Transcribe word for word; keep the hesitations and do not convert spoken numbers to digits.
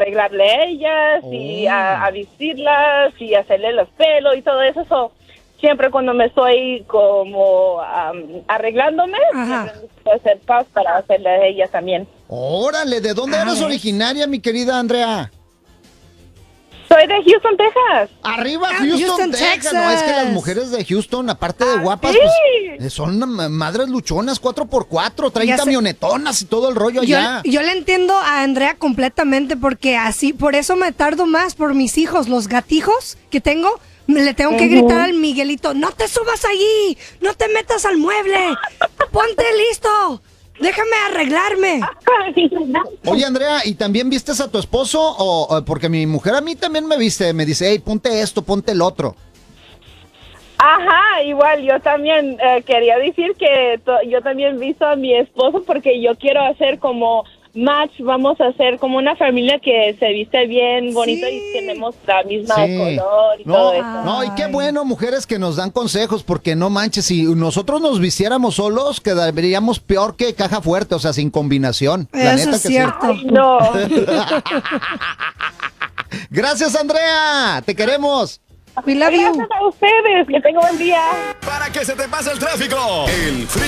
arreglarle a ellas Oh. y a, a vestirlas y hacerle los pelos y todo eso. So, siempre cuando me estoy como um, arreglándome, Ajá. siempre necesito hacer paz para hacerle a ellas también. Órale, ¿de dónde Ah, eres ¿ves? originaria, mi querida Andrea? Soy de Houston, Texas. Arriba Ah, Houston, Houston, Texas. No, es que las Texas. mujeres de Houston, aparte de guapas, sí. pues, eh, son ma- madres luchonas, cuatro por cuatro, traen Ya sé. camionetonas y todo el rollo Yo, allá. yo le entiendo a Andrea completamente porque así, por eso me tardo más por mis hijos, los gatijos que tengo. Le tengo que gritar al Miguelito, no te subas allí, no te metas al mueble, ponte listo, déjame arreglarme. Oye, Andrea, ¿y también vistes a tu esposo? O, o- porque mi mujer a mí también me viste, me dice, hey, ponte esto, ponte el otro. Ajá, igual yo también eh, quería decir que to- yo también visto a mi esposo porque yo quiero hacer como match, vamos a hacer como una familia que se viste bien bonito Sí. y tenemos la misma Sí. color y No, todo eso. no, y qué Ay. bueno, mujeres que nos dan consejos, porque no manches, si nosotros nos vistiéramos solos, quedaríamos peor que caja fuerte, o sea, sin combinación. La Eso neta es que sí. cierto. Ay, no. Gracias, Andrea, te queremos. We love you. Gracias a ustedes, que tengan buen día. Para que se te pase el tráfico. El